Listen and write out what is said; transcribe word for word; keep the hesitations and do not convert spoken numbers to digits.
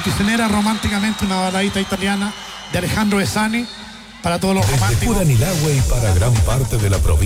Multicenera, románticamente, una baladita italiana de Alejandro Besani, para todos los Desde románticos. Curanilahue y para gran parte de la provincia.